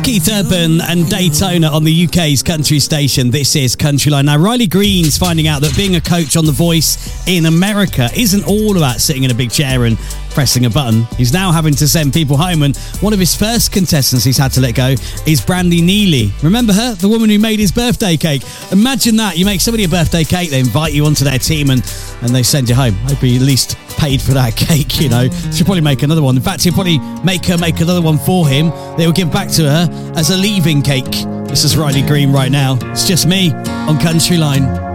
Keith Urban and Daytona on the UK's country station. This is Countryline. Now, Riley Green's finding out that being a coach on The Voice in America isn't all about sitting in a big chair and pressing a button. He's now having to send people home, and one of his first contestants he's had to let go is Brandy Neely. Remember her? The woman who made his birthday cake. Imagine that. You make somebody a birthday cake, they invite you onto their team, and they send you home. Hope you at least paid for that cake, you know. She'll probably make another one. In fact, he'll probably make her make another one for him that he'll give back to her as a leaving cake. This is Riley Green right now. It's just me on Countryline.